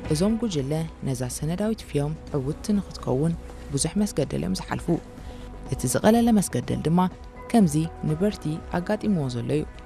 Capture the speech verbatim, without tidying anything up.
እዞም ጉጅለ ነዛ ሰነዳዊት ፍዮም ዕውት ንኽትከውን ብዙሕ መስገደል እዮም ዝሓልፉ እቲ ዝቐለለ መስገደል ድማ ከምዚ ንበርቲ ኣጋጢምዎ ዘሎ እዩ